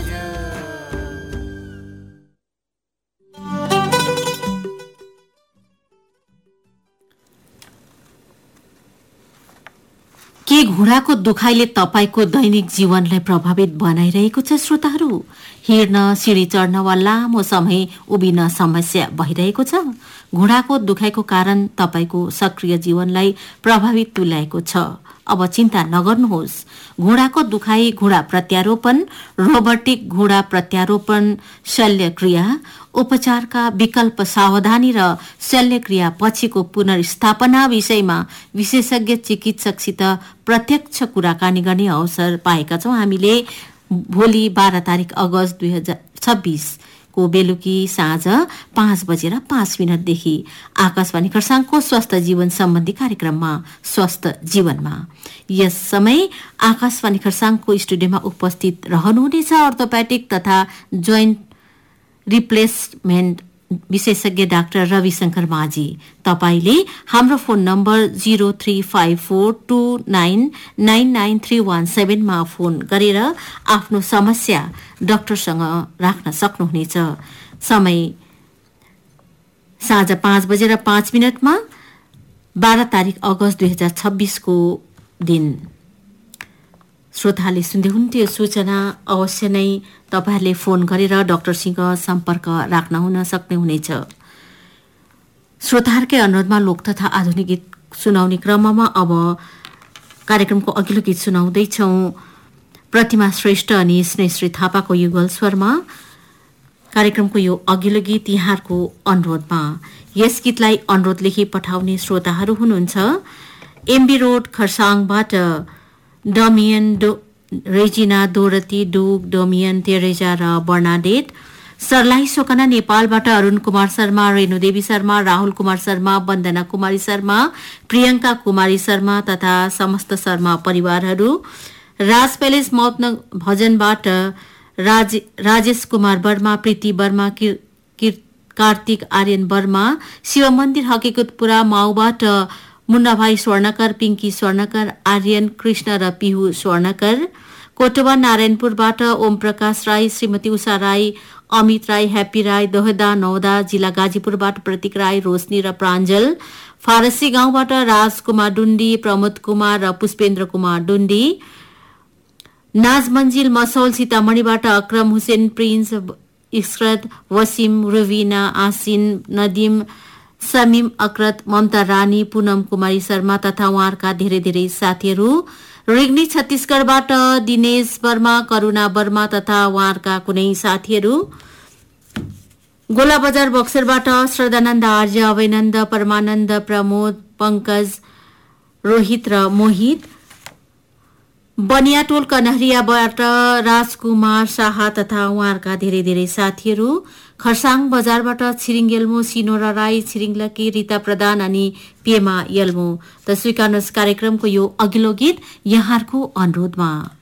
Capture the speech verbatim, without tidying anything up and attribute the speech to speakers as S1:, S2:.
S1: के घुँडाको दुखाइले तपाईको दैनिक जीवनलाई प्रभावित बनाइरहेको छ श्रोताहरू? हिँड्न, सिँढी चढ्न वा लामो समय उभिन समस्या भइरहेको छ? घुँडाको दुखाइको कारण तपाईको सक्रिय जीवनलाई प्रभावित तुल्याएको छ? अब चिन्ता नगर्नुहोस्। घुँडाको दुखाइ, घुँडा प्रत्यारोपण, रोबोटिक घुँडा प्रत्यारोपण, शल्यक्रिया, उपचारका विकल्प, सावधानी र शल्यक्रिया पछिको पुनर्स्थापना विषयमा विशेषज्ञ चिकित्सकसित प्रत्यक्ष कुराकानी गर्ने अवसर पाएका छौं। हामीले भोलि बाह्र तारिक अगस्त दुई हजार छब्बीस को बेलुकी साँझ पाँच बजेर पाँच मिनटदेखि आकाशवाणी खरसाङको स्वस्थ जीवन सम्बन्धी कार्यक्रममा स्वस्थ जीवनमा यस समय आकाशवाणी खरसाङको स्टुडियोमा उपस्थित रहनुहुनेछ अर्थोपेडिक तथा जोइन्ट रिप्लेसमेन्ट विशेषज्ञ डाक्टर रविशंकर माझी। तपाईले हाम्रो phone number zero three five four two nine nine nine three one seven मा फोन गरेर आफ्नो समस्या डाक्टरसँग राख्न सक्नुहुनेछ। समय साँझ पाँच बजेर पाँच मिनटमा बाह्र तारिक अगस्त दुई हजार छब्बीस को दिन। श्रोताले सुन्दै हुनुहुन्थ्यो सूचना। अवश्य नै तपाईहरुले फोन गरेर डाक्टरसँग सम्पर्क राख्न हुन सक्ने हुनेछ। श्रोताहरुकै अनुरोधमा लोक तथा आधुनिक गीत सुनाउने क्रममा अब कार्यक्रमको अघिल्लो गीत सुनाउँदैछौं। प्रतिमा श्रेष्ठ अनि स्नेहश्री थापाको युगल स्वरमा कार्यक्रमको यो अघिल्लो गीत यहाँहरुको अनुरोधमा। यस गीतलाई अनुरोध लेखी पठाउने श्रोताहरु हुनुहुन्छ एमबी रोड खरसाङबाट डोमियन डो, रेजिना, डोरती, डुग, डोमियन, तेरेजा र बर्नाडेट। सरलाई सोकना नेपालबाट अरुण कुमार शर्मा, रेणुदेवी शर्मा, राहुल कुमार शर्मा, वन्दना कुमारी शर्मा, प्रियंका कुमारी शर्मा तथा समस्त शर्मा परिवारहरू। राज पेलेस मौतन भजनबाट राज, राजेश कुमार वर्मा, प्रीति वर्मा, किर, किर, कार्तिक आर्यन वर्मा, शिव मन्दिर हकीकतपुरा माउबाट मुन्ना भाई स्वर्णकर, पिंकी स्वर्णकर, आर्यन कृष्ण र पिहु स्वर्णकर। कोटवा नारायणपुरबाट ओम प्रकाश राई, श्रीमती उषा राई, अमित राई, हैप्पी राई, दोहदा नौदा जिल्ला गाजीपुरबाट प्रतीक राई, रोशनी र प्राञ्जल। फारसी गाउँबाट राजकुमार डुण्डी, प्रमोद कुमार र पुष्पेन्द्र कुमार डुण्डी। नाज मन्जिल मसौल सीतामणिबाट अक्रम हुसेन, प्रिन्स, इस्रत, वसिम, रुबिना, आसिन, नदीम, समीम अक्रत, ममता रानी, पूनम कुमारी शर्मा तथा उहाँका धेरै धेरै साथीहरू। रिग्नी छत्तीसगढ़बाट दिनेश वर्मा, करुणा वर्मा तथा उहाँका कुनै साथीहरू। गोला बजार बक्सरबाट श्रद्धानन्द आर्य, अभयनन्द, परमानन्द, प्रमोद, पंकज, रोहित र मोहित। बनियाटोल कन्हरियाबाट राजकुमार शाह तथा उहाँका धेरै धेरै साथीहरू। खरसाङ बजारबाट छिरिङ यल्मो, सिनोरा राई, छिरिङ लकी, रीता प्रधान अनि पेमा यल्मो। त स्वीकार्नुहोस् कार्यक्रमको यो अघिल्लो गीत यहाँहरूको अनुरोधमा।